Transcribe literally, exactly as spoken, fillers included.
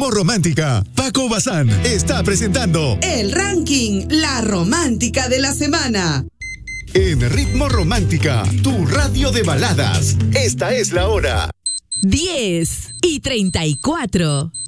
Ritmo Romántica, Paco Bazán está presentando el ranking La Romántica de la Semana. En Ritmo Romántica, tu radio de baladas. Esta es la hora. diez y treinta y cuatro.